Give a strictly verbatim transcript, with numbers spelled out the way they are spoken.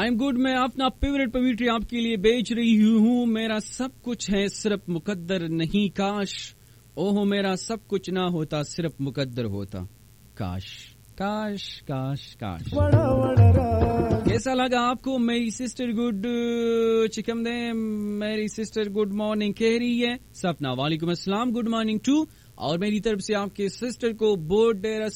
I am good, मैं अपना favourite poetry आपके लिए बेच रही हूँ। मेरा सब कुछ है सिर्फ मुकद्दर नहीं काश, ओहो मेरा सब कुछ ना होता सिर्फ मुकद्दर होता काश काश काश काश। कैसा लगा आपको? मेरी सिस्टर गुड चिकम दे, मेरी सिस्टर गुड मॉर्निंग कह रही है। सपना वालेकुम अस्सलाम, गुड मॉर्निंग टू। और मेरी तरफ से आपके सिस्टर को बोर्ड